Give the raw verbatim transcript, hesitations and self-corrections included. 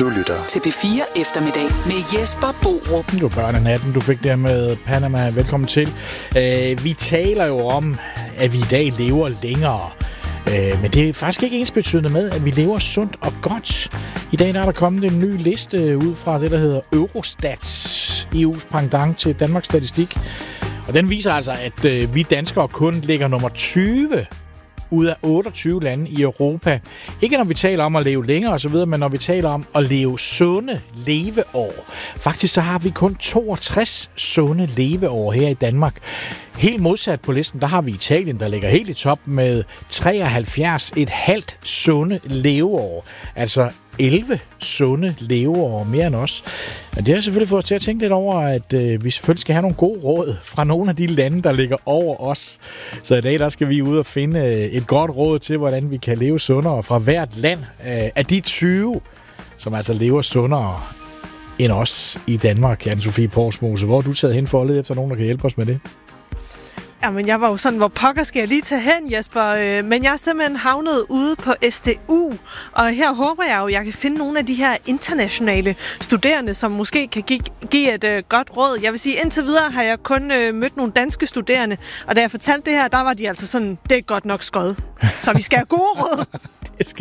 Du lytter til P fire Eftermiddag med Jesper Borup. Det var børnenatten, du fik der med Panama. Velkommen til. Uh, vi taler jo om, at vi i dag lever længere. Uh, men det er faktisk ikke ensbetydende med, at vi lever sundt og godt. I dag der er der kommet en ny liste ud fra det, der hedder Eurostat, E U's pendant til Danmarks Statistik. Og den viser altså, at uh, vi danskere kun ligger nummer tyve ud af otteogtyve lande i Europa. Ikke når vi taler om at leve længere og så videre, men når vi taler om at leve sunde leveår. Faktisk så har vi kun toogtres sunde leveår her i Danmark. Helt modsat på listen, der har vi Italien, der ligger helt i top med treoghalvfjerds et halvt sunde leveår. Altså elleve sunde leveår, mere end os. Men det har selvfølgelig fået os til at tænke lidt over, at øh, vi selvfølgelig skal have nogle gode råd fra nogle af de lande, der ligger over os. Så i dag der skal vi ud og finde øh, et godt råd til, hvordan vi kan leve sundere fra hvert land øh, af de tyve, som altså lever sundere end os i Danmark. Anne-Sophie Porsmose, hvor er du taget hen for at lede efter nogen, der kan hjælpe os med det? Jamen, jeg var jo sådan, hvor pokker skal jeg lige tage hen, Jesper? Men jeg er simpelthen havnet ude på S D U, og her håber jeg jo, at jeg kan finde nogle af de her internationale studerende, som måske kan give, give et uh, godt råd. Jeg vil sige, indtil videre har jeg kun uh, mødt nogle danske studerende, og da jeg fortalte det her, der var de altså sådan, det er godt nok skød. Så vi skal have gode råd. Det skal